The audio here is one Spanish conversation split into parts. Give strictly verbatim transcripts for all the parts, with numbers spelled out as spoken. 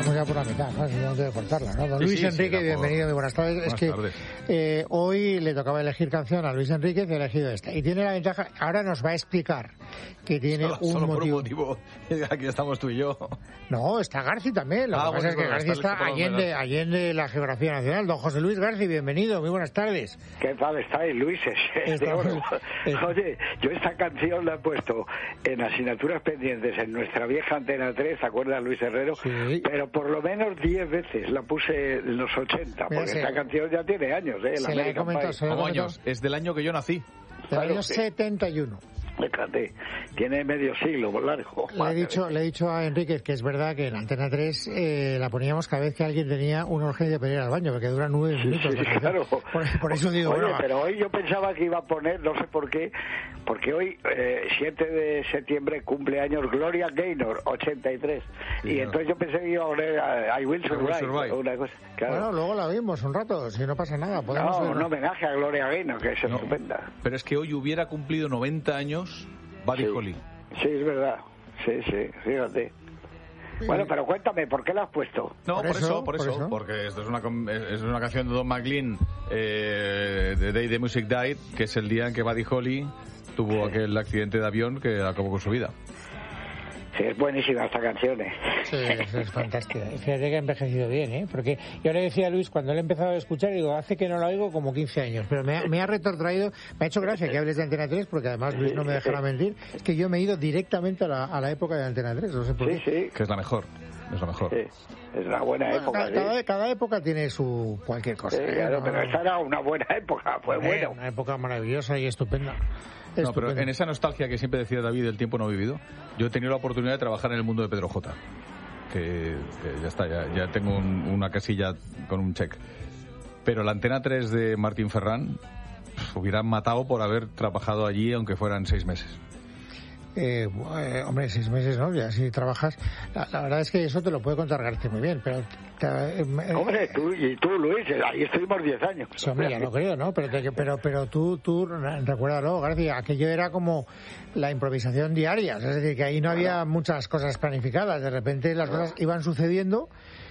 estamos ya por la mitad, ¿no? Es el momento de cortarla, ¿no? Don Sí, Luis sí, Enrique, sí, bienvenido, muy buenas tardes. Buenas es que tardes. Eh, hoy le tocaba elegir canción a Luis Enrique y ha elegido esta. Y tiene la ventaja, ahora nos va a explicar que tiene solo, un solo motivo. por un motivo. Aquí estamos tú y yo. No, está Garci también. Lo Ah, que pasa bueno, es que bueno, Garci está está el allende, allende la geografía nacional. Don José Luis Garci, bienvenido, muy buenas tardes. ¿Qué tal estáis, Luises? De oro. Oye, yo esta canción la he puesto en asignaturas pendientes en nuestra vieja Antena tres, ¿te acuerdas, Luis Herrero? Sí. Pero por lo menos diez veces la puse en los ochenta, Mira, porque se, esta canción ya tiene años, ¿eh? Se la he comentado, se la he ¿Cómo comentado. años? Es del año que yo nací. Del Claro, año sí. setenta y uno. Fíjate, tiene medio siglo por largo. Le he, dicho, le he dicho a Enrique que es verdad que en Antena tres eh, la poníamos cada vez que alguien tenía una urgencia para ir al baño, porque dura nueve minutos. Sí, sí, claro. Por, por eso digo, Oye, bueno, pero hoy yo pensaba que iba a poner, no sé por qué, porque hoy, eh, siete de septiembre, cumpleaños Gloria Gaynor, ochenta y tres. Sí, y claro. entonces yo pensé que iba a poner a I Will Survive, Survive. una cosa. Claro. bueno, luego la vimos un rato, si no pasa nada. Podemos no, verla. un homenaje a Gloria Gaynor, que es No, estupenda. pero es que hoy hubiera cumplido noventa años Buddy Sí. Holly. Sí, es verdad. Sí, sí, fíjate. Bueno, pero cuéntame, ¿por qué la has puesto? No, Por por, eso, eso, por, por eso, eso. porque esto es una, com- es una canción de Don McLean, eh, The Day the Music Died, que es el día en que Buddy Holly tuvo aquel accidente de avión que acabó con su vida. Sí, es buenísima esta canción, ¿eh? Sí, es, es fantástica. Fíjate que ha envejecido bien, ¿eh? Porque yo le decía a Luis, cuando le he empezado a escuchar, digo, hace que no la oigo como quince años, pero me ha, me ha retrotraído, me ha hecho gracia que hables de Antena tres, porque además Luis no me dejará mentir, es que yo me he ido directamente a la, a la época de Antena tres, no sé por Sí, qué. sí. Que es la mejor, es la mejor. Sí, es una buena Bueno, época. cada, cada, ¿sí? cada época tiene su cualquier cosa. Sí, ¿eh? claro, No, pero esta era una buena época, fue eh, bueno. Una época maravillosa y estupenda. No, pero Estupenda. en esa nostalgia que siempre decía David del tiempo no vivido, yo he tenido la oportunidad de trabajar en el mundo de Pedro J. Que, que ya está, ya, ya tengo un- una casilla con un check. Pero la Antena tres de Martín Ferrán pf, hubieran matado por haber trabajado allí, aunque fueran seis meses. Eh, eh, hombre, seis meses, ¿no? Ya si trabajas. La, la verdad es que eso te lo puede contar García muy bien, pero. te- eh, eh, Hombre, tú y tú, Luis, ahí estuvimos diez años. Sí, hombre, ya lo creo, ¿no? Pero, te- pero, pero tú, tú, recuérdalo, García, aquello era como la improvisación diaria, es decir, que ahí no había muchas cosas planificadas, de repente las cosas iban sucediendo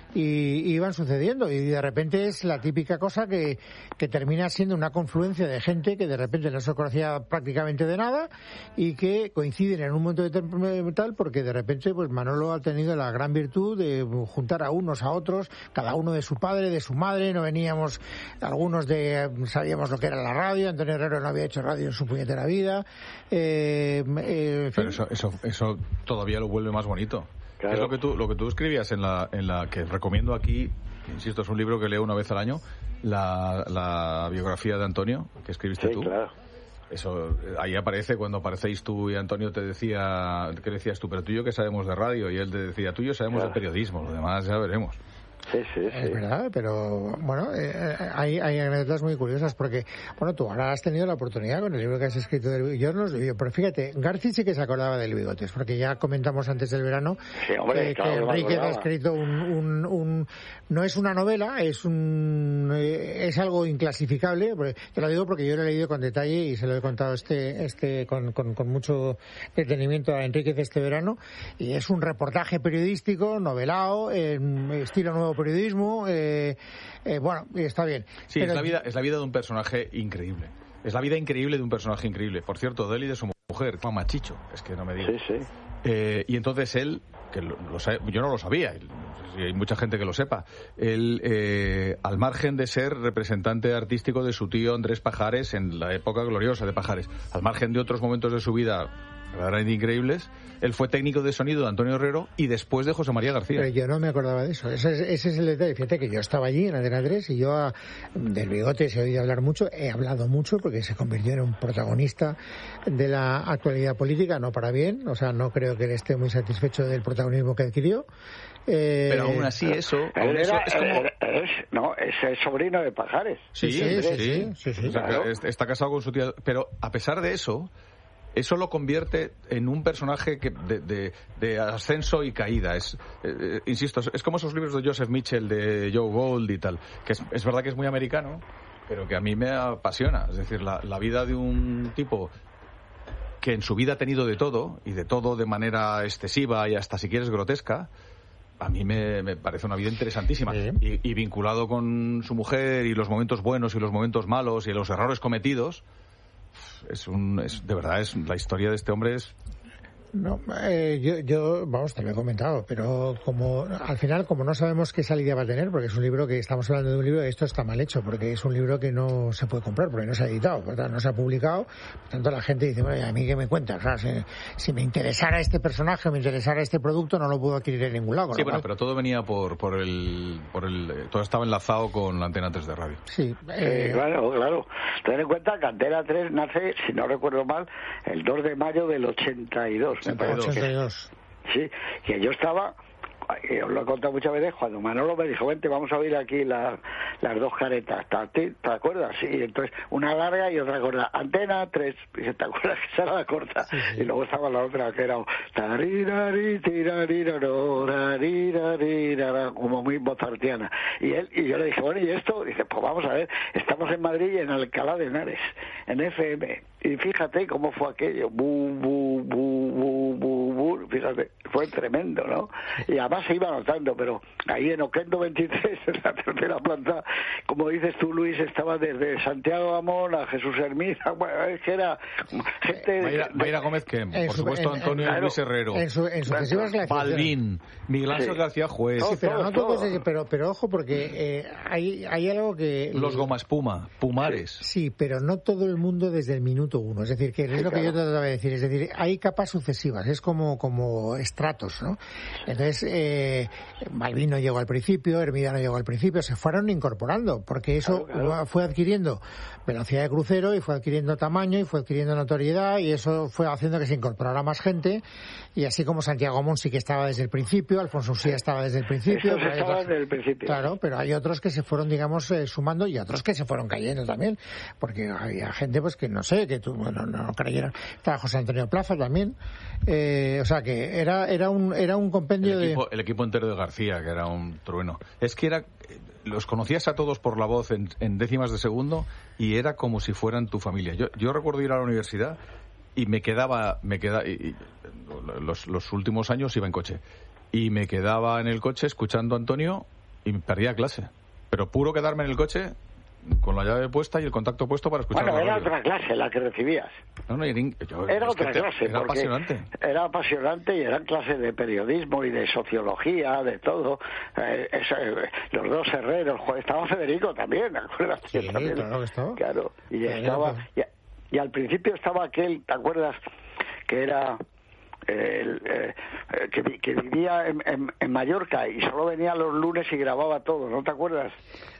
y, y iban sucediendo y de repente es la típica cosa que, que termina siendo una confluencia de gente que de repente no se conocía prácticamente de nada y que coinciden en un momento determinado tal porque de repente pues Manolo ha tenido la gran virtud de juntar a unos a otros, cada uno de su padre, de su madre, no veníamos algunos de sabíamos lo que era la radio, Antonio Herrero no había hecho radio en su puñetera vida, eh, eh, en fin. Pero eso, eso, eso todavía lo vuelve más bonito. Claro. Es lo que tú, lo que tú escribías en la, en la que recomiendo aquí, que insisto, es un libro que leo una vez al año, la, la biografía de Antonio, que escribiste Sí, tú. claro. Eso, ahí aparece cuando aparecéis tú y Antonio te decía, ¿qué decías tú? Pero tú y yo que sabemos de radio, y él te decía, tú y yo sabemos Claro. de periodismo, lo demás ya veremos. Sí, sí, Es sí. verdad, pero bueno, eh, hay, hay anécdotas muy curiosas porque, bueno, tú ahora has tenido la oportunidad con el libro que has escrito del yo no, yo, pero fíjate, García sí que se acordaba del Bigotes, porque ya comentamos antes del verano Sí, hombre, que, claro, que me Enrique ha acordaba. escrito un, un, un, no es una novela, es un, eh, es algo inclasificable, porque- te lo digo porque yo lo he leído con detalle y se lo he contado este, este, con, con, con mucho detenimiento a Enrique este verano, y es un reportaje periodístico, novelado, en estilo nuevo periodismo, eh, eh, bueno, está bien. Sí, Pero- es la vida, es la vida de un personaje increíble. Es la vida increíble de un personaje increíble. Por cierto, de él y de su mujer, Juan Machicho, es que no me digas. Sí, sí. Eh, y entonces él, que lo, lo sabe- yo no lo sabía, y no sé si hay mucha gente que lo sepa, él, eh, al margen de ser representante artístico de su tío Andrés Pajares en la época gloriosa de Pajares, al margen de otros momentos de su vida verdaderamente increíbles, él fue técnico de sonido de Antonio Herrero y después de José María García. Pero yo no me acordaba de eso. Ese es, ese es el detalle. Fíjate que yo estaba allí en Antena tres y yo a, del Bigote se he oído hablar mucho. He hablado mucho porque se convirtió en un protagonista de la actualidad política, no para bien. O sea, no creo que él esté muy satisfecho del protagonismo que adquirió. Eh, Pero aún así eso, aún Él eso era, es como... él- es, no, es el sobrino de Pajares. Sí, Sí, sí, sí, sí. sí, sí, sí. O sea, que Claro. est- está casado con su tía. Pero a pesar de eso, eso lo convierte en un personaje que de, de- de ascenso y caída. Es, eh, eh, insisto, es como esos libros de Joseph Mitchell, de Joe Gold y tal. Que es, es verdad que es muy americano, pero que a mí me apasiona. Es decir, la, la vida de un tipo que en su vida ha tenido de todo, y de todo de manera excesiva y hasta si quieres grotesca, a mí me, me parece una vida interesantísima. Sí. Y, y vinculado con su mujer y los momentos buenos y los momentos malos y los errores cometidos, es un, es, de verdad, es la historia de este hombre es... No, eh, yo, yo, vamos, te lo he comentado, pero como al final, como no sabemos qué salida va a tener, porque es un libro que estamos hablando de un libro, esto está mal hecho, porque es un libro que no se puede comprar, porque no se ha editado, por tanto, no se ha publicado, por tanto la gente dice, bueno, ¿a mí qué me cuentas? O sea, si, si me interesara este personaje, o me interesara este producto, no lo puedo adquirir en ningún lado. Sí, bueno, cual... pero todo venía por, por el, por el, todo estaba enlazado con la Antena tres de radio. Sí, eh... sí, claro, claro. Ten en cuenta que Antena tres nace, si no recuerdo mal, el dos de mayo del ochenta y dos. ochenta y dos. Sí, que yo estaba, eh, os lo he contado muchas veces, cuando Manolo me dijo, vente, vamos a oír aquí la, las dos caretas, ¿te, ¿te acuerdas? Sí, entonces una larga y otra corta, Antena tres, y ¿te acuerdas que esa era la corta? Sí, sí. Y luego estaba la otra que era como muy mozartiana. Y él y yo le dije, bueno, ¿y esto? Dice, pues vamos a ver, estamos en Madrid y en Alcalá de Henares, en F M. Y fíjate cómo fue aquello, bu, bu, bu, bu, bu, bu, fíjate, fue tremendo, ¿no? Y además se iba notando, pero ahí en Oquendo veintitrés, en la tercera planta, como dices tú, Luis, estaba desde Santiago Amón a Jesús Hermida, bueno, es que era gente... Mayra, Mayra Gómez Quem, por su, supuesto en, Antonio en, Luis Herrero, en, su, en sucesivas Balbín, Miguel Ángel sí. García Juez... Sí, pero no todos, pero, pero ojo, porque eh, hay, hay algo que... Los Goma Espuma, Pumares... Sí, pero no todo el mundo desde el minuto uno, es decir, que es sí, lo claro. que yo trataba de decir, es decir, hay capas sucesivas, es como, como estratos, ¿no? Entonces, eh, Balbín no llegó al principio, Hermida no llegó al principio, se fueron incorporando, porque eso claro, claro. fue adquiriendo velocidad de crucero y fue adquiriendo tamaño y fue adquiriendo notoriedad y eso fue haciendo que se incorporara más gente y así como Santiago Amón sí que estaba desde el principio, Alfonso Usía estaba desde el principio. Pero estaba otros, desde el principio. Claro, pero hay otros que se fueron, digamos, eh, sumando y otros que se fueron cayendo también, porque había gente pues que no sé, que tú, bueno, no, no creyeron. Estaba José Antonio Plaza también, eh, o sea que era era un era un compendio el equipo, de... El equipo entero de García, que era un trueno. Es que era... Los conocías a todos por la voz en, en décimas de segundo y era como si fueran tu familia. Yo, yo recuerdo ir a la universidad y me quedaba... me quedaba y, y, los, los últimos años iba en coche. Y me quedaba en el coche escuchando a Antonio y perdía clase. Pero puro quedarme en el coche... con la llave puesta y el contacto puesto para escuchar. Bueno, era radio. Otra clase la que recibías. No, no, yo, era otra que clase. Era apasionante. Era apasionante y eran clases de periodismo y de sociología, de todo. Eh, eso, eh, los dos Herreros, estaba Federico también, ¿te acuerdas? Sí, también, claro que estaba. Claro, y claro, estaba... claro. Y, y al principio estaba aquel, ¿te acuerdas? Que era... Eh, eh, que, que vivía en, en, en Mallorca y solo venía los lunes y grababa todo, ¿no te acuerdas?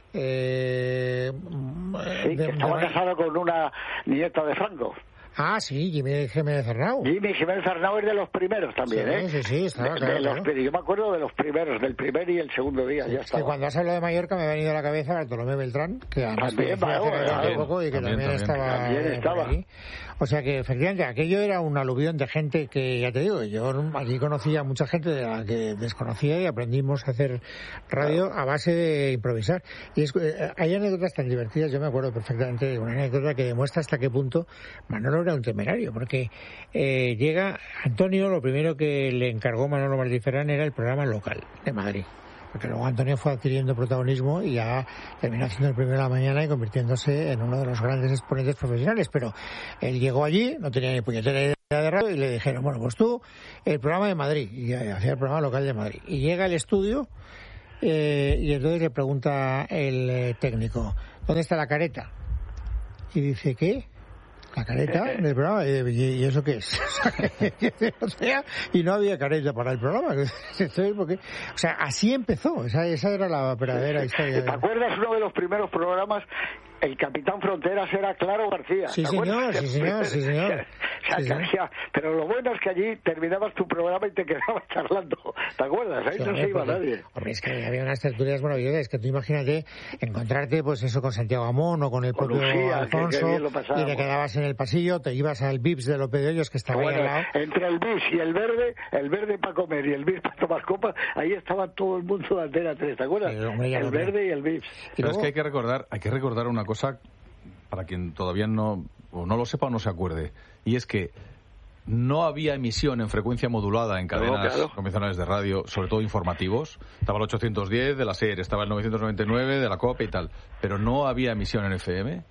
Eh, sí, que estaba de... casado con una nieta de Franco. Ah, sí, Jimmy Jiménez Arnau. Jimmy Jiménez Arnau es de los primeros también, sí, ¿eh? Sí, sí, estaba, de, claro, de los, claro. Yo me acuerdo de los primeros, del primer y el segundo día, sí, ya está. estaba. Cuando has hablado de Mallorca me ha venido a la cabeza Bartolomé Beltrán, que además también, fue bueno, hace también, poco y que también, también estaba, también estaba. Aquí. O sea que efectivamente aquello era un aluvión de gente que, ya te digo, yo allí conocía a mucha gente de la que desconocía y aprendimos a hacer radio claro. a base de improvisar. Y es, hay anécdotas tan divertidas, yo me acuerdo perfectamente de una anécdota que demuestra hasta qué punto Manolo era un temerario, porque eh, llega Antonio, lo primero que le encargó Manolo Martí Ferrán era el programa local de Madrid. Porque luego Antonio fue adquiriendo protagonismo y ya terminó haciendo el primero de la mañana y convirtiéndose en uno de los grandes exponentes profesionales. Pero él llegó allí, no tenía ni puñetera idea de radio y le dijeron, bueno, pues tú, el programa de Madrid. Y hacía el programa local de Madrid. Y llega al estudio eh, y entonces le pregunta el eh, técnico, ¿dónde está la careta? Y dice, ¿qué? La careta del programa, ¿y eso qué es? O sea, y no había careta para el programa. Porque, o sea, así empezó, esa, esa era la verdadera historia. ¿Te acuerdas uno de los primeros programas? El Capitán Fronteras era Claro García. Sí, señor, sí, señor, sí, señor. Sí, señor. Pero lo bueno es que allí terminabas tu programa y te quedabas charlando. ¿Te acuerdas? Ahí sí, no se iba porque, nadie. Hombre, es que había unas tertulias maravillosas. Que tú imagínate encontrarte, pues eso, con Santiago Amón o con el propio con Lucía, Alfonso, que, que y te quedabas en el pasillo, te ibas al Vips de López de Hoyos, que estaba bueno, ahí al lado. Entre el Vips y el verde, el verde para comer y el Vips para tomar copas, ahí estaba todo el mundo de Antena tres, ¿te acuerdas? Sí, hombre, el verde creo. Y el Vips. Pero luego... es que hay que recordar, hay que recordar una cosa para quien todavía no o no lo sepa o no se acuerde, y es que no había emisión en frecuencia modulada en cadenas no, claro. convencionales de radio, sobre todo informativos. Estaba el ochocientos diez de la SER, estaba el novecientos noventa y nueve de la COPE y tal, pero no había emisión en F M.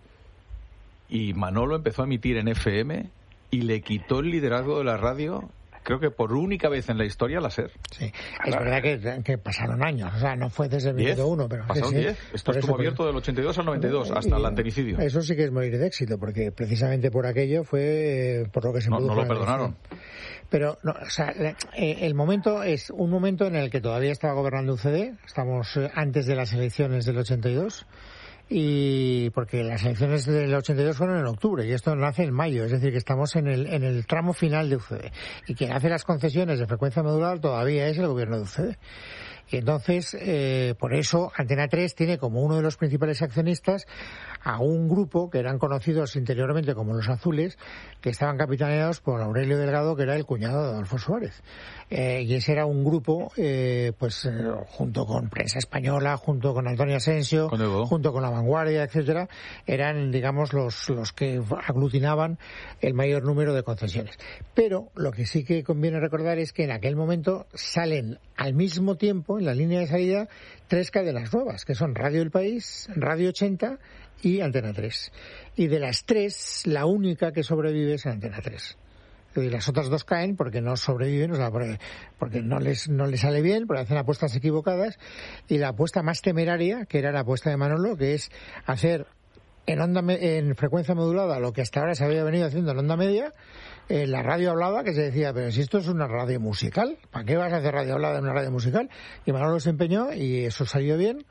Y Manolo empezó a emitir en F M y le quitó el liderazgo de la radio, creo que por única vez en la historia, la SER. Sí, es verdad que, que pasaron años, o sea, no fue desde el minuto uno, pero... Pasaron diez, sí, esto estuvo abierto del ochenta y dos al noventa y dos, hasta el antenicidio. Eso sí que es morir de éxito, porque precisamente por aquello fue eh, por lo que se no, produjo. No lo perdonaron. Pero, no, o sea, el momento es un momento en el que todavía estaba gobernando U C D, estamos antes de las elecciones del ochenta y dos, y porque las elecciones del ochenta y dos fueron en octubre y esto nace en mayo, es decir que estamos en el en el tramo final de U C D y quien hace las concesiones de frecuencia modular todavía es el gobierno de U C D. Y entonces, eh, por eso, Antena tres tiene como uno de los principales accionistas a un grupo que eran conocidos interiormente como los Azules, que estaban capitaneados por Aurelio Delgado, que era el cuñado de Adolfo Suárez. Eh, y ese era un grupo, eh, pues, eh, junto con Prensa Española, junto con Antonio Asensio, con junto con La Vanguardia, etcétera, eran, digamos, los, los que aglutinaban el mayor número de concesiones. Pero lo que sí que conviene recordar es que en aquel momento salen al mismo tiempo, en la línea de salida, tres cadenas nuevas, que son Radio El País, Radio ochenta y Antena tres. Y de las tres, la única que sobrevive es Antena tres. Y las otras dos caen porque no sobreviven, o sea, porque no les no les sale bien, porque hacen apuestas equivocadas. Y la apuesta más temeraria, que era la apuesta de Manolo, que es hacer en onda en frecuencia modulada lo que hasta ahora se había venido haciendo en onda media. Eh, la radio hablaba, que se decía, pero si esto es una radio musical, ¿para qué vas a hacer radio hablada en una radio musical? Y Manolo se empeñó y eso salió bien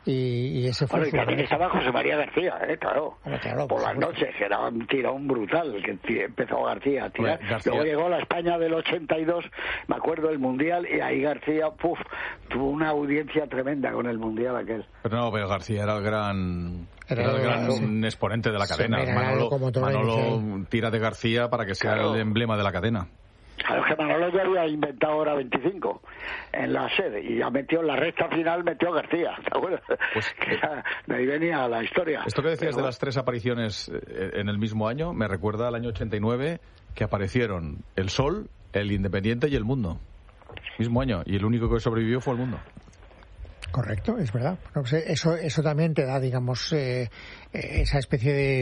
y, y ese fue bueno, y también estaba José María García, ¿eh? Claro, bueno, claro por las noches, que era un tirón brutal, que empezó García a tirar. Bueno, García. Luego llegó la España del ochenta y dos, me acuerdo, el Mundial, y ahí García, puf, tuvo una audiencia tremenda con el Mundial aquel. Pero no, pero García era el gran... Era, era el gran sí. exponente de la cadena. Sí, Manolo, Manolo tira de García para que sea claro. el emblema de la cadena. Claro, es que Manolo ya había inventado hora veinticinco en la sede y ya metió en la recta final, metió a García, ¿te acuerdas? Pues, que ya, de ahí venía la historia. Esto que decías Pero, de las tres apariciones en el mismo año me recuerda al año ochenta y nueve, que aparecieron El Sol, El Independiente y El Mundo. Mismo año, y el único que sobrevivió fue El Mundo. Correcto, es verdad. Eso, eso también te da, digamos, eh, esa especie de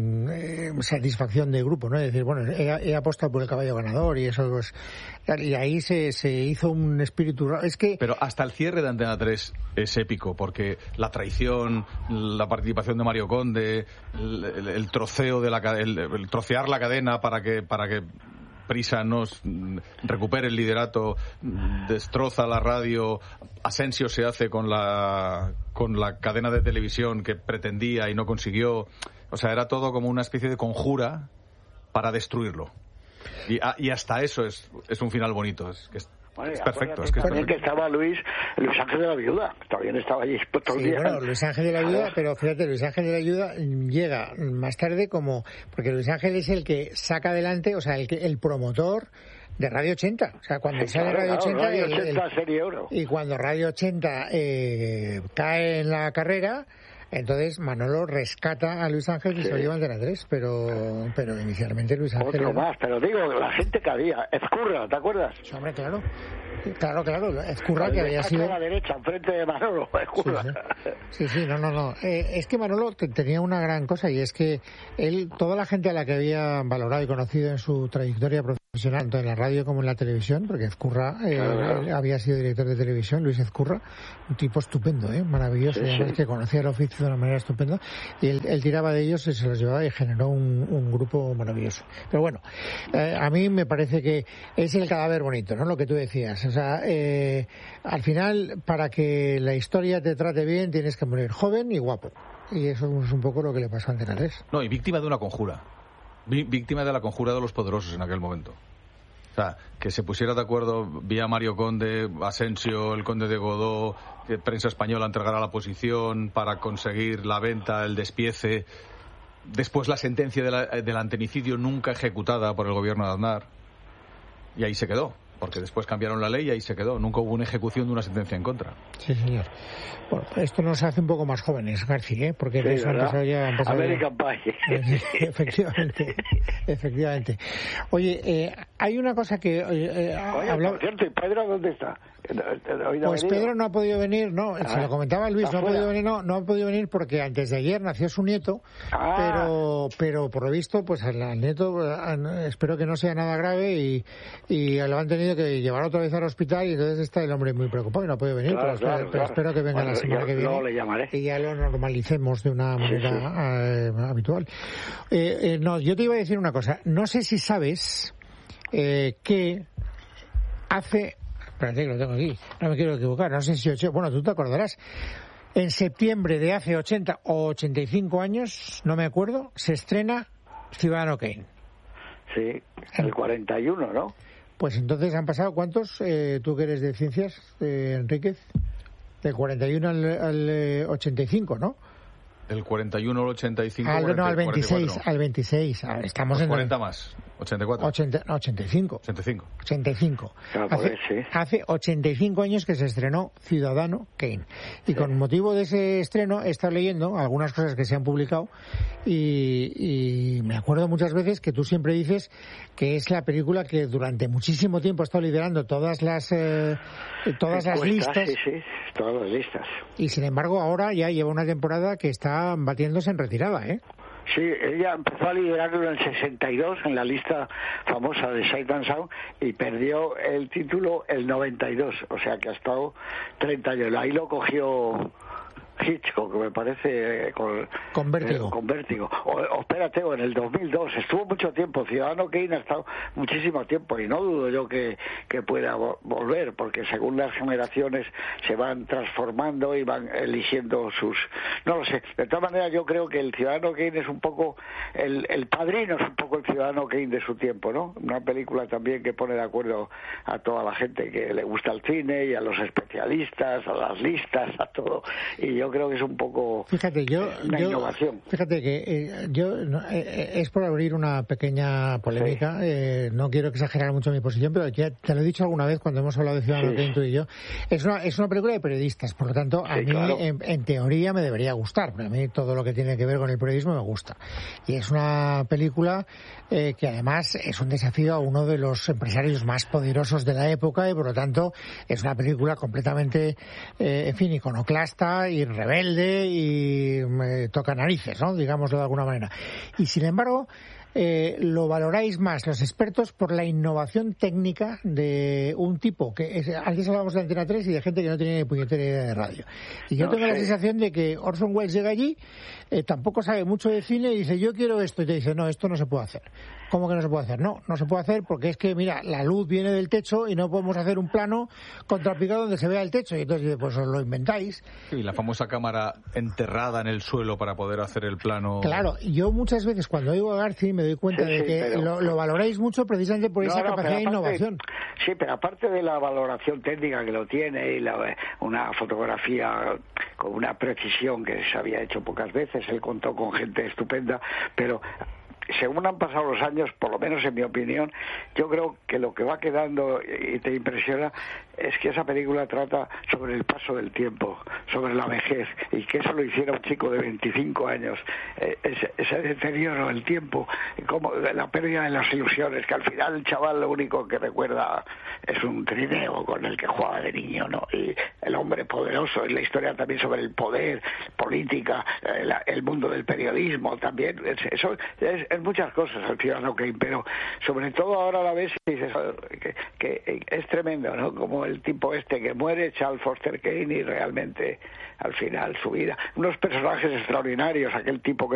eh, satisfacción de grupo, ¿no? Es decir, bueno, he, he apostado por el caballo ganador y eso, pues, y ahí se, se hizo un espíritu. Es que. Pero hasta el cierre de Antena tres es épico, porque la traición, la participación de Mario Conde, el, el, el troceo de la, el, el trocear la cadena para que, para que Prisa nos recupere el liderato, destroza la radio, Asensio se hace con la con la cadena de televisión que pretendía y no consiguió, o sea, era todo como una especie de conjura para destruirlo. Y, y hasta eso es, es un final bonito, es que es, Bueno, es perfecto. Es que también es perfecto. que estaba Luis, Luis Ángel de la Viuda, también estaba allí todo el sí, día. Bueno, Luis Ángel de la Viuda, pero fíjate, Luis Ángel de la Viuda llega más tarde como, porque Luis Ángel es el que saca adelante, o sea, el que el promotor de Radio ochenta, o sea, cuando sí, sale claro, Radio ochenta, claro, Radio el, ochenta el, serie oro. Y cuando Radio ochenta eh, cae en la carrera, entonces Manolo rescata a Luis Ángel y sí. se lo lleva a Antena tres, pero, pero inicialmente Luis Ángel... Otro más, pero digo, la gente que había, Ezcurra, ¿te acuerdas? Sí, hombre, claro. Claro, claro, Ezcurra que había sido... a la derecha, enfrente de Manolo, Ezcurra. Sí, sí, sí, sí no, no, no. Eh, es que Manolo t- tenía una gran cosa y es que él, toda la gente a la que había valorado y conocido en su trayectoria profesional, tanto en la radio como en la televisión, porque Ezcurra eh, claro, claro. había sido director de televisión, Luis Ezcurra, un tipo estupendo, ¿eh? maravilloso, sí, además sí. que conocía el oficio de una manera estupenda, y él, él tiraba de ellos y se los llevaba y generó un, un grupo maravilloso. Pero bueno, eh, a mí me parece que es el cadáver bonito, ¿no? Lo que tú decías. O sea, eh, al final, para que la historia te trate bien, tienes que morir joven y guapo. Y eso es un poco lo que le pasó a Antena tres. No, y víctima de una conjura. Víctima de la conjura de los poderosos en aquel momento. O sea, que se pusiera de acuerdo vía Mario Conde, Asensio, el Conde de Godó, que Prensa Española entregara la posición para conseguir la venta, el despiece. Después la sentencia de la, del antenicidio nunca ejecutada por el gobierno de Aznar. Y ahí se quedó. porque después cambiaron la ley y ahí se quedó. Nunca hubo una ejecución de una sentencia en contra. Sí, señor. Bueno, esto nos hace un poco más jóvenes, García, ¿eh? Porque sí, eso han pasado ya... Han pasado American ya... Pie. Efectivamente, efectivamente. Oye, eh, hay una cosa que... Eh, Oye, habla... por cierto, ¿y Pedro dónde está? Pues Pedro no ha podido venir, no, ah, se lo comentaba Luis, no ha podido venir, no, no ha podido venir porque antes de ayer nació su nieto, ah. pero pero por lo visto, pues al, al nieto espero que no sea nada grave y, y lo han tenido que llevar otra vez al hospital y entonces está el hombre muy preocupado y no puede venir, claro, pero, claro, pero claro. espero que venga bueno, la semana yo, que viene le llamaré. Y ya lo normalicemos de una manera sí, sí. Eh, habitual. Eh, eh, no, yo te iba a decir una cosa, no sé si sabes eh, que hace... Espérate que lo tengo aquí, no me quiero equivocar, no sé si ocho, bueno, tú te acordarás, en septiembre de hace ochenta o ochenta y cinco años, no me acuerdo, se estrena Ciudadano Kane. Sí, el cuarenta y uno, ¿no? Pues entonces han pasado, ¿cuántos? Eh, tú que eres de ciencias, eh, Enríquez, del cuarenta y uno al, al eh, ochenta y cinco, ¿no? Del cuarenta y uno al ochenta y cinco. Al, cuarenta, no, al veintiséis, cuarenta y cuatro. al veintiséis. Estamos pues en cuarenta más. ochenta y cuatro. ochenta, ochenta y cinco. ochenta y cinco. ochenta y cinco. Claro, hace, pues, sí. hace ochenta y cinco años que se estrenó Ciudadano Kane. Y sí. Con motivo de ese estreno he estado leyendo algunas cosas que se han publicado y, y me acuerdo muchas veces que tú siempre dices que es la película que durante muchísimo tiempo ha estado liderando todas las eh, todas las listas. Sí, sí, todas las listas. Y sin embargo ahora ya lleva una temporada que está batiéndose en retirada, ¿eh? Sí, ella empezó a liderarlo en el sesenta y dos en la lista famosa de Sight and Sound y perdió el título el noventa y dos, o sea que ha estado treinta años. Ahí lo cogió Hitchcock, me parece, con, con Vértigo. Eh, con Vértigo. O, o espérate, o en el dos mil dos, estuvo mucho tiempo, Ciudadano Kane ha estado muchísimo tiempo y no dudo yo que, que pueda vo- volver, porque según las generaciones se van transformando y van eligiendo sus... No lo sé, de todas maneras yo creo que el Ciudadano Kane es un poco, el, el padrino es un poco el Ciudadano Kane de su tiempo, ¿no? Una película también que pone de acuerdo a toda la gente que le gusta el cine y a los especialistas, a las listas, a todo, y yo Yo creo que es un poco fíjate, yo, una yo, innovación. Fíjate que eh, yo eh, es por abrir una pequeña polémica. Sí. Eh, no quiero exagerar mucho mi posición, pero ya te lo he dicho alguna vez cuando hemos hablado de Ciudadano sí. Kane, tú y yo. Es una, es una película de periodistas, por lo tanto, a sí, mí claro. en, en teoría me debería gustar. A mí todo lo que tiene que ver con el periodismo me gusta. Y es una película eh, que además es un desafío a uno de los empresarios más poderosos de la época y por lo tanto es una película completamente, eh, en fin, iconoclasta y rebelde y me toca narices, ¿no? Digámoslo de alguna manera. Y sin embargo, eh, lo valoráis más los expertos por la innovación técnica de un tipo que es, antes hablábamos de Antena tres y de gente que no tenía ni puñetera idea de radio. Y yo no, tengo sí. la sensación de que Orson Welles llega allí, eh, tampoco sabe mucho de cine y dice, yo quiero esto, y te dice, no, esto no se puede hacer. ¿Cómo que no se puede hacer? No, no se puede hacer porque es que, mira, la luz viene del techo y no podemos hacer un plano contrapicado donde se vea el techo. Y entonces dice, pues os lo inventáis. Sí, la famosa cámara enterrada en el suelo para poder hacer el plano. Claro, yo muchas veces cuando oigo a Garci me doy cuenta sí, de que sí, pero... lo, lo valoráis mucho precisamente por no, esa no, capacidad aparte, de innovación. Sí, pero aparte de la valoración técnica que lo tiene y la, una fotografía con una precisión que se había hecho pocas veces, él contó con gente estupenda, pero según han pasado los años, por lo menos en mi opinión, yo creo que lo que va quedando y te impresiona es que esa película trata sobre el paso del tiempo, sobre la vejez, y que eso lo hiciera un chico de veinticinco años, eh, ese, ese deterioro del tiempo, como la pérdida de las ilusiones, que al final el chaval lo único que recuerda es un trineo con el que jugaba de niño, ¿no? Y el hombre poderoso, y la historia también sobre el poder, política, eh, la, el mundo del periodismo también, es, eso es, es muchas cosas el Ciudadano Kane, pero sobre todo ahora la ves y dices que, que es tremendo, ¿no? Como el tipo este que muere, Charles Foster Kane, y realmente al final su vida, unos personajes extraordinarios, aquel tipo que